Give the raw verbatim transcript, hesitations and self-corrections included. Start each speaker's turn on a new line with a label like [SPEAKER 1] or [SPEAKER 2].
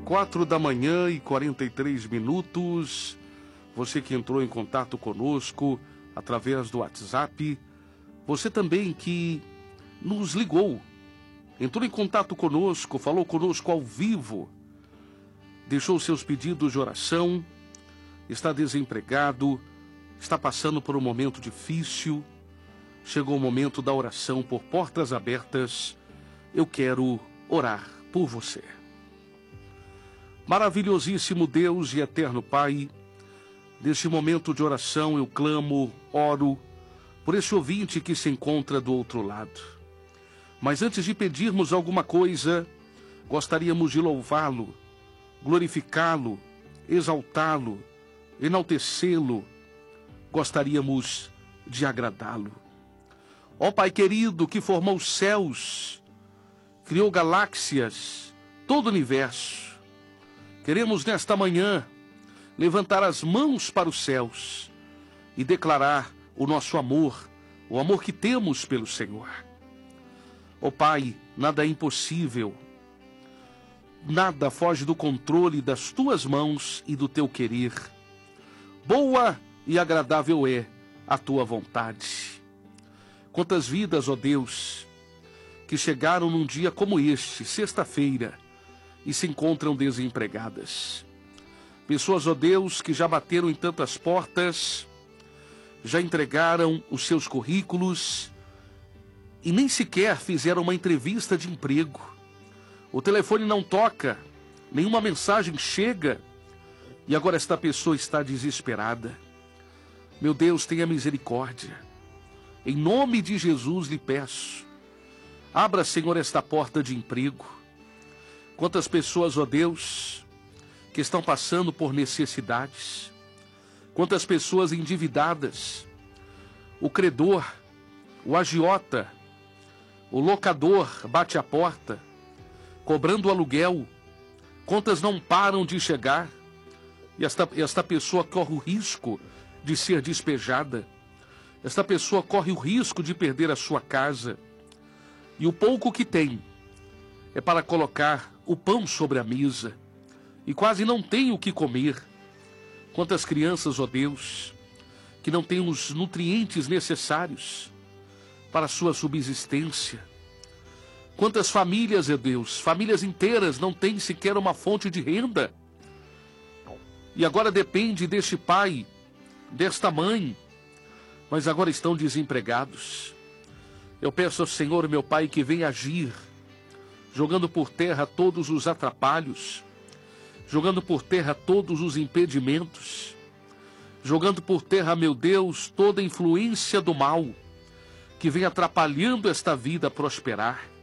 [SPEAKER 1] Quatro da manhã e quarenta e três minutos. Você que entrou em contato conosco através do WhatsApp. Você também que nos ligou, entrou em contato conosco, falou conosco ao vivo, deixou seus pedidos de oração, está desempregado, está passando por um momento difícil. Chegou o momento da oração por portas abertas. Eu quero orar por você. Maravilhosíssimo Deus e eterno Pai, neste momento de oração eu clamo, oro, por esse ouvinte que se encontra do outro lado. Mas antes de pedirmos alguma coisa, gostaríamos de louvá-lo, glorificá-lo, exaltá-lo, enaltecê-lo, gostaríamos de agradá-lo. Ó Pai querido, que formou os céus, criou galáxias, todo o universo, queremos nesta manhã levantar as mãos para os céus e declarar o nosso amor, o amor que temos pelo Senhor. Ó Pai, nada é impossível, nada foge do controle das tuas mãos e do teu querer. Boa e agradável é a tua vontade. Quantas vidas, ó Deus, que chegaram num dia como este, sexta-feira, e se encontram desempregadas. Pessoas, ó Deus, que já bateram em tantas portas, já entregaram os seus currículos e nem sequer fizeram uma entrevista de emprego. O telefone não toca, nenhuma mensagem chega e agora esta pessoa está desesperada. Meu Deus, tenha misericórdia. Em nome de Jesus lhe peço, abra, Senhor, esta porta de emprego. Quantas pessoas, ó Deus, que estão passando por necessidades. Quantas pessoas endividadas. O credor, o agiota, o locador bate a porta, cobrando aluguel. Contas não param de chegar. E esta, esta pessoa corre o risco de ser despejada. Esta pessoa corre o risco de perder a sua casa. E o pouco que tem é para colocar o pão sobre a mesa. E quase não tem o que comer. Quantas crianças, ó Deus, que não têm os nutrientes necessários para a sua subsistência. Quantas famílias, ó Deus, famílias inteiras não têm sequer uma fonte de renda. E agora depende deste pai, desta mãe, mas agora estão desempregados. Eu peço ao Senhor, meu Pai, que venha agir, jogando por terra todos os atrapalhos, jogando por terra todos os impedimentos, jogando por terra, meu Deus, toda a influência do mal, que vem atrapalhando esta vida a prosperar.